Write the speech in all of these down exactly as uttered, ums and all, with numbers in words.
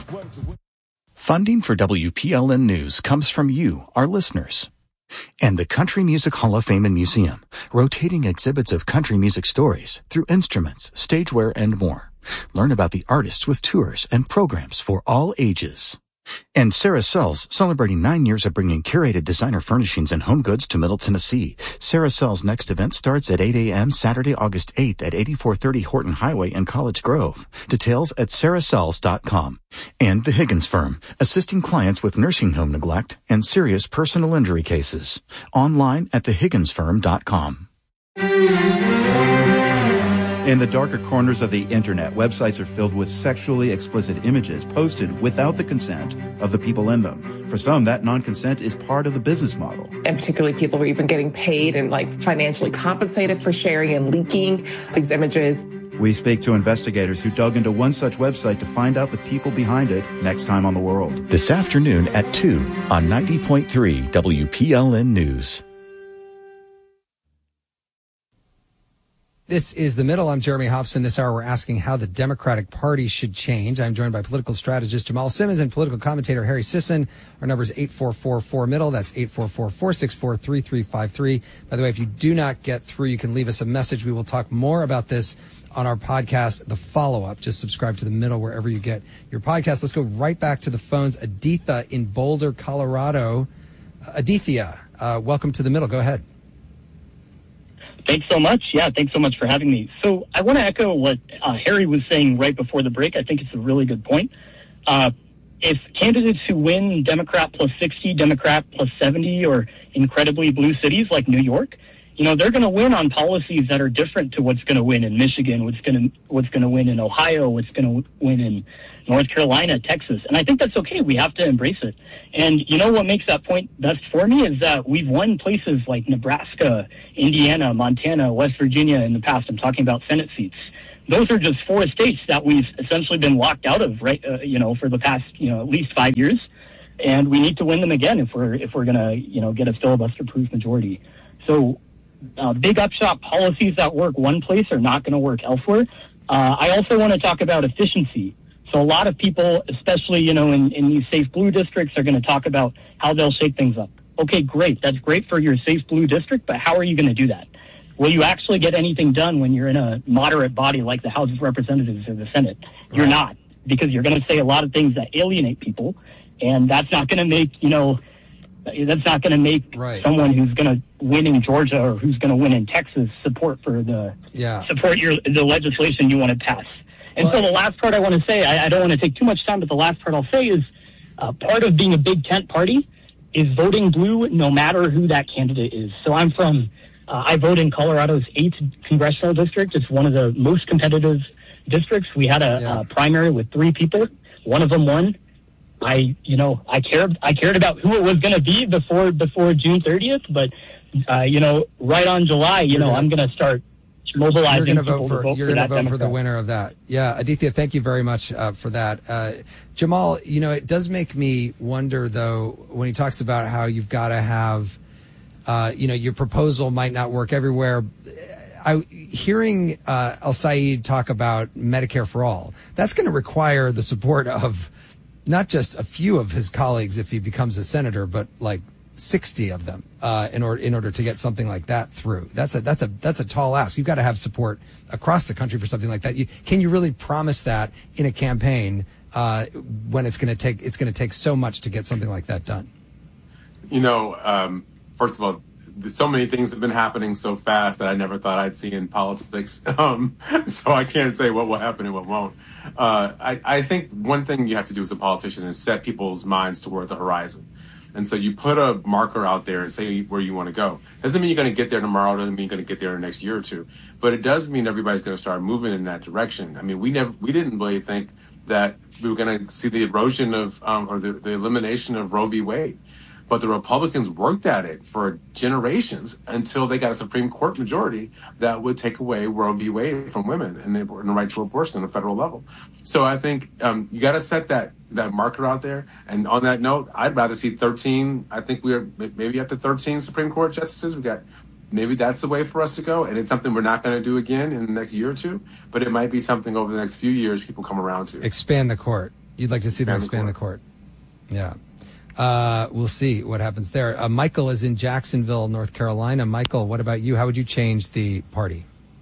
Funding for W P L N News comes from you, our listeners. And the Country Music Hall of Fame and Museum, rotating exhibits of country music stories through instruments, stageware, and more. Learn about the artists with tours and programs for all ages. And Sarah Sells, celebrating nine years of bringing curated designer furnishings and home goods to Middle Tennessee. Sarah Sells' next event starts at eight a.m. Saturday, August eighth at eighty-four thirty Horton Highway in College Grove. Details at sarah sells dot com. And the Higgins Firm, assisting clients with nursing home neglect and serious personal injury cases. Online at the higgins firm dot com. In the darker corners of the internet, websites are filled with sexually explicit images posted without the consent of the people in them. For some, that non-consent is part of the business model. And particularly people are even getting paid and like financially compensated for sharing and leaking these images. We speak to investigators who dug into one such website to find out the people behind it next time on The World. This afternoon at two on ninety point three W P L N News. This is The Middle. I'm Jeremy Hobson. This hour we're asking how the Democratic Party should change. I'm joined by political strategist Jamal Simmons and political commentator Harry Sisson. Our number is eight four four four middle. That's eight four four, four six four, three three five three. By the way, if you do not get through, you can leave us a message. We will talk more about this on our podcast, The Follow-Up. Just subscribe to The Middle wherever you get your podcast. Let's go right back to the phones. Aditha in Boulder, Colorado. Uh, Aditya, uh, welcome to The Middle. Go ahead. Thanks so much. Yeah, thanks so much for having me. So I want to echo what uh, Harry was saying right before the break. I think it's a really good point. Uh, if candidates who win Democrat plus sixty, Democrat plus seventy, or incredibly blue cities like New York, you know, they're going to win on policies that are different to what's going to win in Michigan, what's going to what's going to win in Ohio, what's going to win in North Carolina, Texas. And I think that's okay. We have to embrace it. And you know what makes that point best for me is that we've won places like Nebraska, Indiana, Montana, West Virginia in the past. I'm talking about Senate seats. Those are just four states that we've essentially been locked out of, right? Uh, you know, for the past, you know, at least five years. And we need to win them again if we're, if we're going to, you know, get a filibuster-proof majority. So uh, big upshot policies that work one place are not going to work elsewhere. Uh, I also want to talk about efficiency. So a lot of people, especially, you know, in, in these safe blue districts, are going to talk about how they'll shake things up. Okay, great. That's great for your safe blue district, but how are you going to do that? Will you actually get anything done when you're in a moderate body like the House of Representatives or the Senate? You're Right. not, because you're going to say a lot of things that alienate people, and that's not going to make, you know, that's not going to make Right. someone who's going to win in Georgia or who's going to win in Texas support for the Yeah. support your the legislation you want to pass. And Well, so the last part I want to say, I, I don't want to take too much time, but the last part I'll say is uh, part of being a big tent party is voting blue no matter who that candidate is. So I'm from, uh, I vote in Colorado's eighth congressional district. It's one of the most competitive districts. We had a, Yeah. a primary with three people. One of them won. I, you know, I cared, I cared about who it was going to be before, before June thirtieth, but, uh, you know, right on July, you You're know, gonna- I'm going to start mobilizing You're going to people vote for, to vote you're for going to that vote for the Democrat. winner of that. Yeah, Aditya, thank you very much uh, for that. Uh, Jamal, you know, it does make me wonder, though, when he talks about how you've got to have, uh, you know, your proposal might not work everywhere. I, hearing uh, El Sayed talk about Medicare for all, that's going to require the support of not just a few of his colleagues if he becomes a senator, but like sixty of them uh, in order in order to get something like that through. That's a that's a that's a tall ask. You've got to have support across the country for something like that. You, can you really promise that in a campaign uh, when it's going to take it's going to take so much to get something like that done? You know, um, first of all, so many things have been happening so fast that I never thought I'd see in politics. Um, so I can't say what will happen and what won't. Uh, I, I think one thing you have to do as a politician is set people's minds toward the horizon. And so you put a marker out there and say where you want to go. Doesn't mean you're going to get there tomorrow. Doesn't mean you're going to get there in the next year or two. But it does mean everybody's going to start moving in that direction. I mean, we never, we didn't really think that we were going to see the erosion of, um, or the, the elimination of Roe v. Wade. But the Republicans worked at it for generations until they got a Supreme Court majority that would take away Roe v. Wade from women and the, and the right to abortion on a federal level. So I think um, you got to set that that marker out there. And on that note, I'd rather see thirteen. I think we're maybe up to thirteen Supreme Court justices. We got maybe that's the way for us to go. And it's something we're not going to do again in the next year or two. But it might be something over the next few years people come around to. Expand the court. You'd like to see them expand the court. Yeah. Uh, we'll see what happens there. Uh, Michael is in Jacksonville, North Carolina. Michael, what about you? How would you change the party?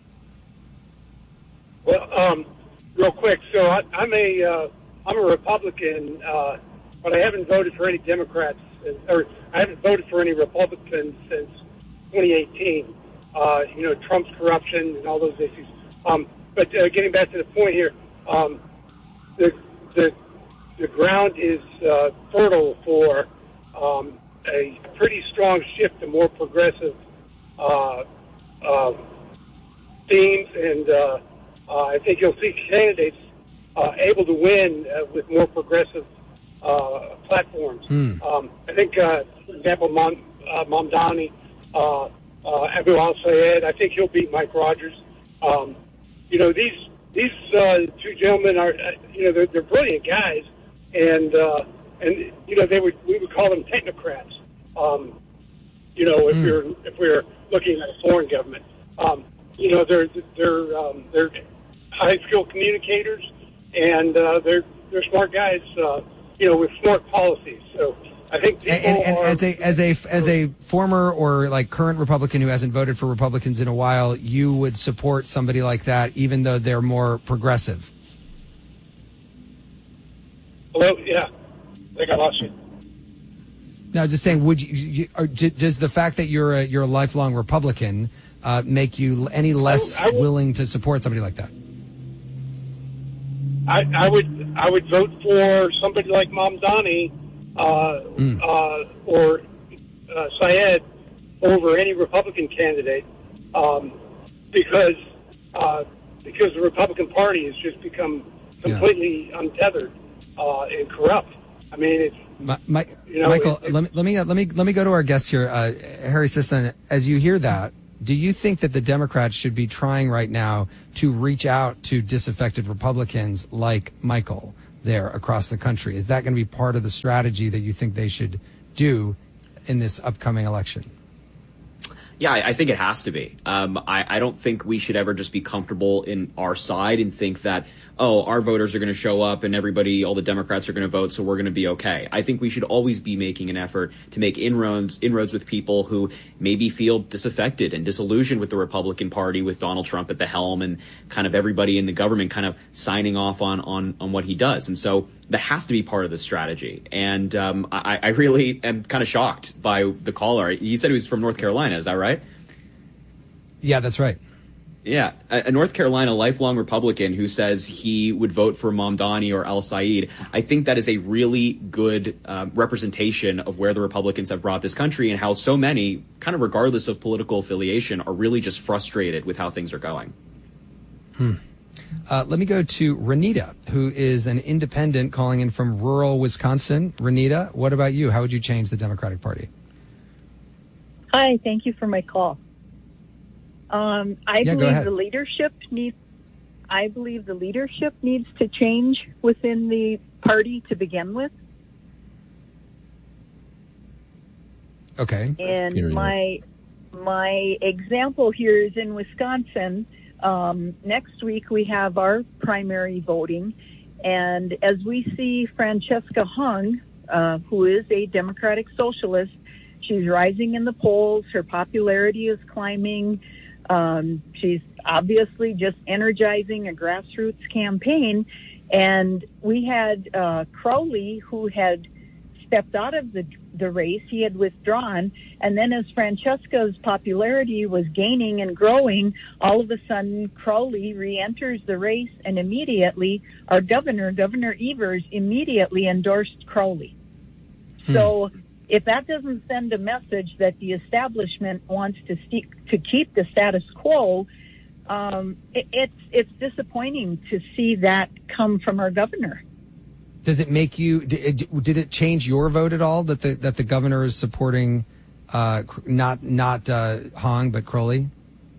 Well, um, real quick. So I, I'm a uh, I'm a Republican, uh, but I haven't voted for any Democrats, or I haven't voted for any Republicans since twenty eighteen. Uh, you know, Trump's corruption and all those issues. Um, but uh, getting back to the point here, um, the the the ground is uh, fertile for um, a pretty strong shift to more progressive uh, uh, themes, and uh, uh, I think you'll see candidates uh, able to win uh, with more progressive uh, platforms. Mm. Um, I think, uh, for example, Mom, uh, Mamdani, uh, uh, Abu al-Sayed, I think he'll beat Mike Rogers. Um, you know, these these uh, two gentlemen are, uh, you know, they're, they're brilliant guys. And, uh, and you know, they would we would call them technocrats, um, you know, if mm. you're if we're looking at a foreign government. Um, you know, they're they're um, they're high skilled communicators, and uh, they're they're smart guys, uh, you know, with smart policies. So I think people and, and, and are, as a as a as a former or like current Republican who hasn't voted for Republicans in a while, you would support somebody like that, even though they're more progressive. Hello, yeah, I think I lost you. No, just saying. Would you? you or does the fact that you're a you're a lifelong Republican uh, make you any less I, I would, willing to support somebody like that? I, I would I would vote for somebody like Mamdani uh, mm. uh, or uh, Syed over any Republican candidate um, because uh, because the Republican Party has just become completely yeah. untethered. Uh, and corrupt. I mean, it's my, my, you know, Michael. it, it, let me let me uh, let me let me go to our guest here, uh, Harry Sisson. As you hear that, do you think that the Democrats should be trying right now to reach out to disaffected Republicans like Michael there across the country? Is that going to be part of the strategy that you think they should do in this upcoming election? Yeah, I, I think it has to be. Um, I, I don't think we should ever just be comfortable in our side and think that, oh, our voters are going to show up and everybody, all the Democrats are going to vote, so we're going to be okay. I think we should always be making an effort to make inroads, inroads with people who maybe feel disaffected and disillusioned with the Republican Party, with Donald Trump at the helm and kind of everybody in the government kind of signing off on on, on what he does. And so that has to be part of the strategy. And um, I, I really am kind of shocked by the caller. He said he was from North Carolina. Is that right? Yeah, that's right. Yeah, a North Carolina lifelong Republican who says he would vote for Mamdani or al-Sayed. I think that is a really good uh, representation of where the Republicans have brought this country and how so many, kind of regardless of political affiliation, are really just frustrated with how things are going. Hmm. Uh, let me go to Renita, who is an independent calling in from rural Wisconsin. Renita, what about you? How would you change the Democratic Party? Hi, thank you for my call. Um, I yeah, believe the leadership needs. I believe the leadership needs to change within the party to begin with. Okay. And my my example here is in Wisconsin. Um, next week we have our primary voting, and as we see Francesca Hung, uh, who is a Democratic Socialist, she's rising in the polls. Her popularity is climbing. Um, she's obviously just energizing a grassroots campaign. And we had uh, Crowley, who had stepped out of the, the race. He had withdrawn. And then as Francesca's popularity was gaining and growing, all of a sudden Crowley re-enters the race, and immediately our governor, Governor Evers, immediately endorsed Crowley. Hmm. So if that doesn't send a message that the establishment wants to st- to keep the status quo, um, it, it's it's disappointing to see that come from our governor. Does it make you? Did, did it change your vote at all that the that the governor is supporting uh, not not uh, Hong but Crowley?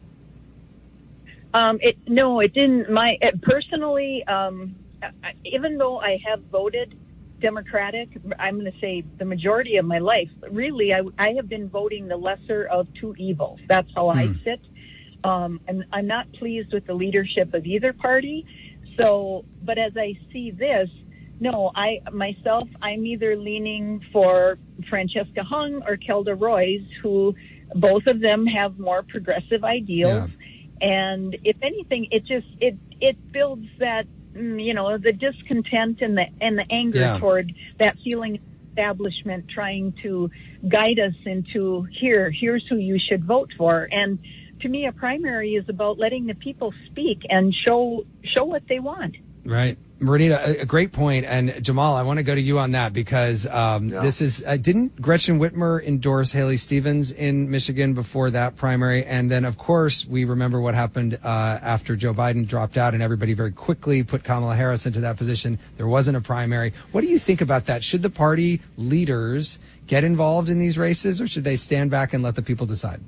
Um, it no, it didn't. My it, personally, um, even though I have voted Democratic, I'm going to say the majority of my life, really, I, I have been voting the lesser of two evils. That's how hmm. I sit. Um, and I'm not pleased with the leadership of either party. So, but as I see this, no, I myself, I'm either leaning for Francesca Hung or Kelda Roys, who both of them have more progressive ideals. Yeah. And if anything, it just it it builds that, you know, the discontent and the and the anger yeah. toward that feeling of establishment trying to guide us into here, here's who you should vote for. And to me, a primary is about letting the people speak and show show what they want. Right. Marinita, a great point. And Jamal, I want to go to you on that because um, yeah. this is, uh, didn't Gretchen Whitmer endorse Haley Stevens in Michigan before that primary? And then, of course, we remember what happened uh, after Joe Biden dropped out and everybody very quickly put Kamala Harris into that position. There wasn't a primary. What do you think about that? Should the party leaders get involved in these races or should they stand back and let the people decide?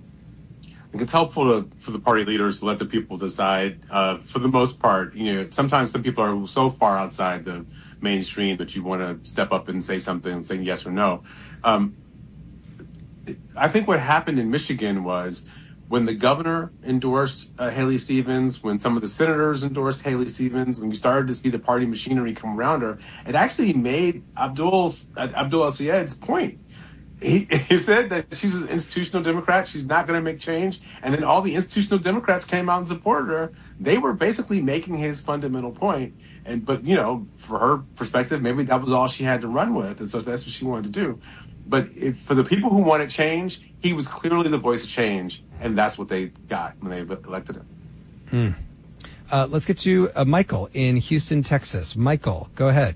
I think it's helpful to, for the party leaders to let the people decide. Uh, for the most part, you know, sometimes some people are so far outside the mainstream that you want to step up and say something and say yes or no. Um, I think what happened in Michigan was when the governor endorsed uh, Haley Stevens, when some of the senators endorsed Haley Stevens, when you started to see the party machinery come around her, it actually made Abdul's, uh, Abdul El-Sayed's point. He, he said that she's an institutional Democrat. She's not going to make change. And then all the institutional Democrats came out and supported her. They were basically making his fundamental point. And but, you know, for her perspective, maybe that was all she had to run with. And so that's what she wanted to do. But if, for the people who wanted change, he was clearly the voice of change. And that's what they got when they elected him. Hmm. Uh, let's get to uh, Michael in Houston, Texas. Michael, go ahead.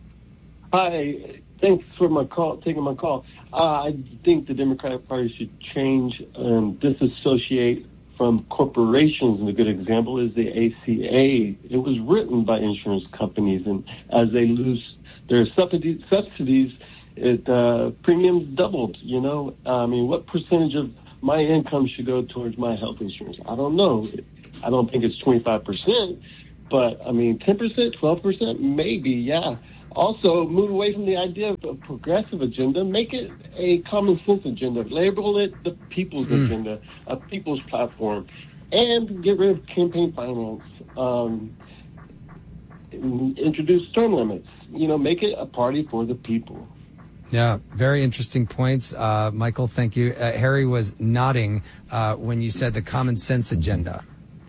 Hi. Thanks for my call, taking my call. Uh, I think the Democratic Party should change and disassociate from corporations. And a good example is the A C A. It was written by insurance companies, and as they lose their subsidies, subsidies it uh, premiums doubled. You know, I mean, what percentage of my income should go towards my health insurance? I don't know. I don't think it's twenty-five percent, but I mean, ten percent, twelve percent, maybe, yeah. Also, move away from the idea of a progressive agenda. Make it a common sense agenda. Label it the people's mm. agenda, a people's platform, and get rid of campaign finance. Um, introduce term limits. You know, make it a party for the people. Yeah, very interesting points. Uh, Michael, thank you. Uh, Harry was nodding uh, when you said the common sense agenda.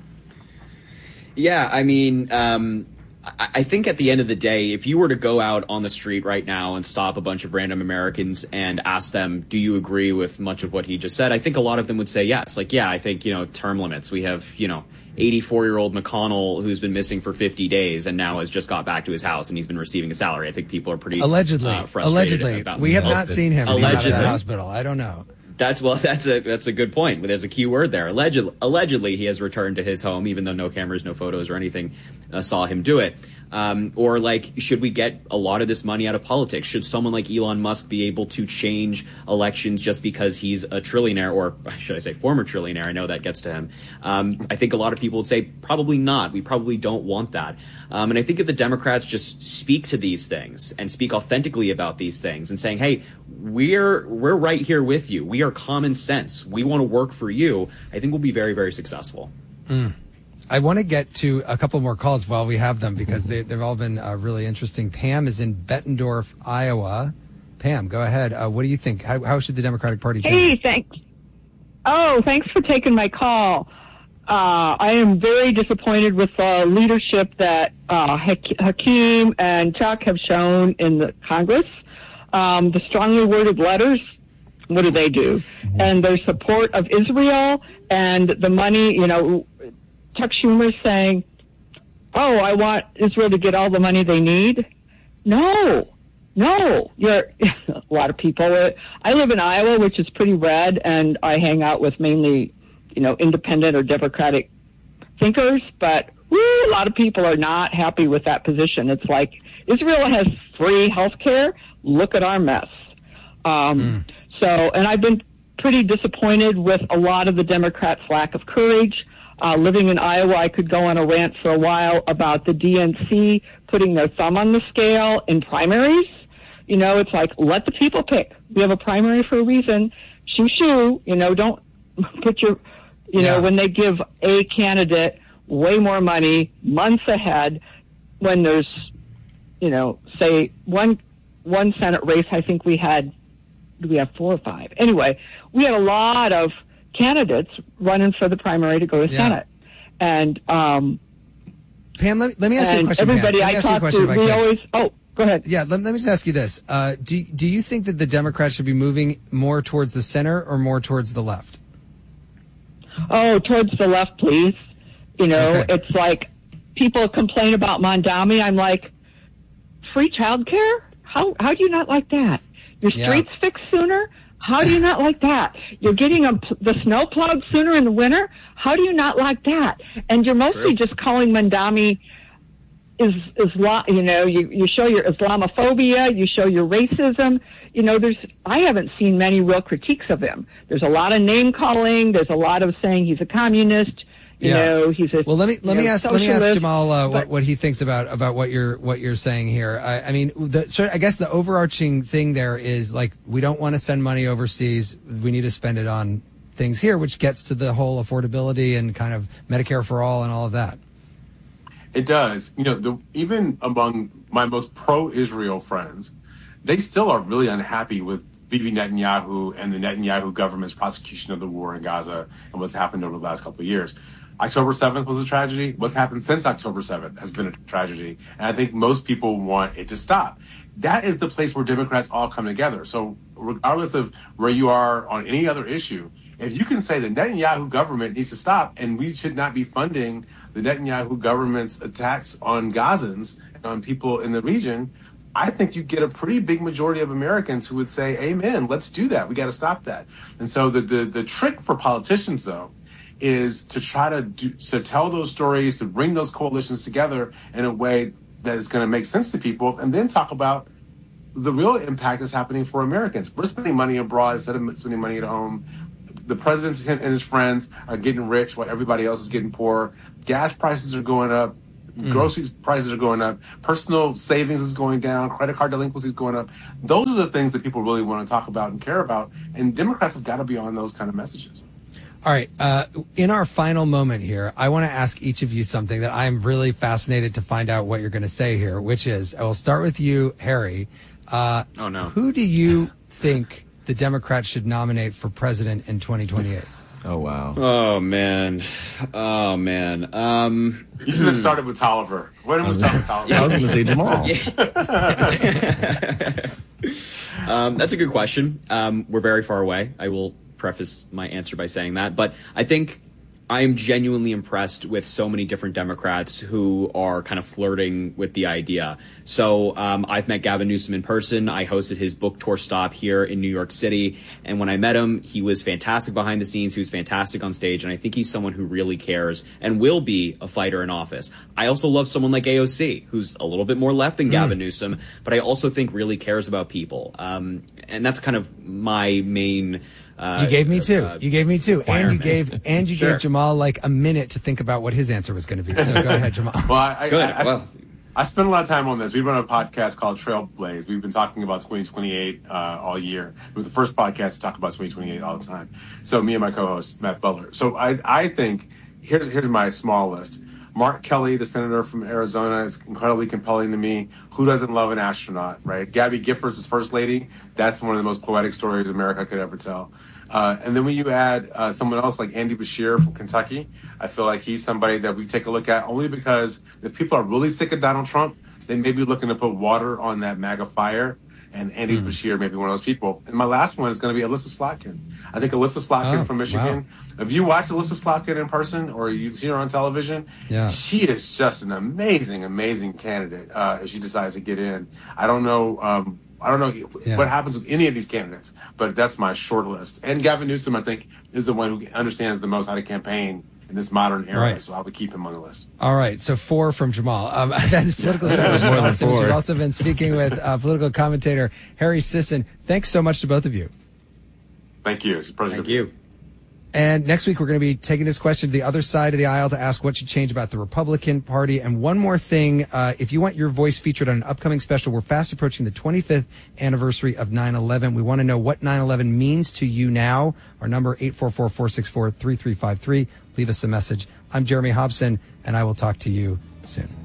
Yeah, I mean... Um I think at the end of the day, if you were to go out on the street right now and stop a bunch of random Americans and ask them, do you agree with much of what he just said? I think a lot of them would say yes. Like, yeah, I think, you know, term limits. We have, you know, eighty-four-year-old McConnell who's been missing for fifty days and now has just got back to his house and he's been receiving a salary. I think people are pretty allegedly, uh, frustrated allegedly. about we have not seen him allegedly. in the hospital. I don't know. That's well. That's a that's a good point. There's a key word there. Allegedly, allegedly, he has returned to his home, even though no cameras, no photos, or anything uh, saw him do it. Um, or like, should we get a lot of this money out of politics? Should someone like Elon Musk be able to change elections just because he's a trillionaire, or should I say former trillionaire? I know that gets to him. Um, I think a lot of people would say probably not. We probably don't want that. Um, and I think if the Democrats just speak to these things and speak authentically about these things and saying, hey, we're we're right here with you. We are common sense. We want to work for you. I think we'll be very, very successful. Mm. I want to get to a couple more calls while we have them because they, they've all been uh, really interesting. Pam is in Bettendorf, Iowa. Pam, go ahead. Uh, what do you think? How, how should the Democratic Party change? Hey, thanks. Oh, thanks for taking my call. Uh, I am very disappointed with the leadership that uh, Hakeem and Chuck have shown in the Congress. Um, the strongly worded letters, what do they do? And their support of Israel and the money, you know, Chuck Schumer saying, oh, I want Israel to get all the money they need. No, no. You're a lot of people. I live in Iowa, which is pretty red, and I hang out with mainly, you know, independent or Democratic thinkers. But woo, a lot of people are not happy with that position. It's like Israel has free health care. Look at our mess. Um, mm. So, and I've been pretty disappointed with a lot of the Democrats' lack of courage. Uh, living in Iowa, I could go on a rant for a while about the D N C putting their thumb on the scale in primaries. You know, it's like, let the people pick. We have a primary for a reason. Shoo, shoo, you know, don't put your, you yeah. know, when they give a candidate way more money months ahead when there's, you know, say one one Senate race. I think we had, do we have four or five? Anyway, we had a lot of candidates running for the primary to go to Yeah. Senate, and um, Pam, let me, let me ask you a and question. everybody Pam. Let me I ask you a talk question to, if I we could. always oh. Go ahead. Yeah, let, let me just ask you this. Uh, do, do you think that the Democrats should be moving more towards the center or more towards the left? Oh, towards the left, please. You know, Okay. it's like people complain about Mondami. I'm like, free childcare? How how do you not like that? Your Yeah. streets fixed sooner? How do you not like that? You're getting a, the snow plowed sooner in the winter? How do you not like that? And you're mostly just calling Mondami is Islam, you know, you, you show your Islamophobia, you show your racism. You know, there's, I haven't seen many real critiques of him. There's a lot of name calling. There's a lot of saying he's a communist. You Yeah. know, he's a, Well, let me let you me know, ask let me ask socialist. Jamal uh, But- what what he thinks about about what you're what you're saying here. I, I mean, the, so I guess the overarching thing there is like we don't want to send money overseas. We need to spend it on things here, which gets to the whole affordability and kind of Medicare for all and all of that. It does. You know, the, even among my most pro-Israel friends, they still are really unhappy with Bibi Netanyahu and the Netanyahu government's prosecution of the war in Gaza and what's happened over the last couple of years. October seventh was a tragedy. What's happened since October seventh has been a tragedy. And I think most people want it to stop. That is the place where Democrats all come together. So regardless of where you are on any other issue, if you can say the Netanyahu government needs to stop and we should not be funding the Netanyahu government's attacks on Gazans and on people in the region, I think you get a pretty big majority of Americans who would say, amen, let's do that. We got to stop that. And so the, the, the trick for politicians, though, is to try to do, to tell those stories, to bring those coalitions together in a way that is going to make sense to people, and then talk about the real impact that's happening for Americans. We're spending money abroad instead of spending money at home. The president and his friends are getting rich while everybody else is getting poor. Gas prices are going up. Grocery prices are going up. Personal savings is going down. Credit card delinquency is going up. Those are the things that people really want to talk about and care about. And Democrats have got to be on those kind of messages. All right. Uh, in our final moment here, I want to ask each of you something that I'm really fascinated to find out what you're going to say here, which is, I will start with you, Harry. Uh, oh, no. Who do you think the Democrats should nominate for president in twenty twenty-eight? Oh, wow. Oh, man. Oh, man. Um, You should have started with Tolliver. Why didn't we start with Tolliver? I was going to say Jamal. um, that's a good question. Um, we're very far away. I will preface my answer by saying that. But I think I am genuinely impressed with so many different Democrats who are kind of flirting with the idea. So um, I've met Gavin Newsom in person. I hosted his book tour stop here in New York City. And when I met him, he was fantastic behind the scenes. He was fantastic on stage. And I think he's someone who really cares and will be a fighter in office. I also love someone like A O C, who's a little bit more left than mm. Gavin Newsom, but I also think really cares about people. Um, and that's kind of my main... Uh, you gave me two. Uh, you gave me two, and you gave and you sure. gave Jamal like a minute to think about what his answer was going to be. So go ahead, Jamal. Well, I, Good. I, I, well, I spent a lot of time on this. We run a podcast called Trailblaze. We've been talking about twenty twenty-eight uh, all year. It was the first podcast to talk about twenty twenty-eight all the time. So me and my co-host Matt Butler. So I, I think here's here's my small list. Mark Kelly, the senator from Arizona, is incredibly compelling to me. Who doesn't love an astronaut, right? Gabby Giffords is first lady. That's one of the most poetic stories America could ever tell. Uh, and then when you add uh, someone else like Andy Beshear from Kentucky, I feel like he's somebody that we take a look at only because if people are really sick of Donald Trump, they may be looking to put water on that MAGA fire. And Andy mm. Beshear may be one of those people. And my last one is going to be Alyssa Slotkin. I think Alyssa Slotkin oh, from Michigan. Wow. If you watch Alyssa Slotkin in person or you see her on television, yeah. she is just an amazing, amazing candidate uh, if she decides to get in. I don't know. Um, I don't know yeah. what happens with any of these candidates, but that's my short list. And Gavin Newsom, I think, is the one who understands the most how to campaign in this modern era, right. so I would keep him on the list. All right, so four from Jamal. Um, that's political strategist Jamal Simmons. We've also been speaking with uh, political commentator Harry Sisson. Thanks so much to both of you. Thank you. It's a pleasure. Thank you. And next week, we're going to be taking this question to the other side of the aisle to ask what should change about the Republican Party. And one more thing, uh, if you want your voice featured on an upcoming special, we're fast approaching the twenty-fifth anniversary of nine eleven. We want to know what nine eleven means to you now. Our number, eight four four, four six four, three three five three. Leave us a message. I'm Jeremy Hobson, and I will talk to you soon.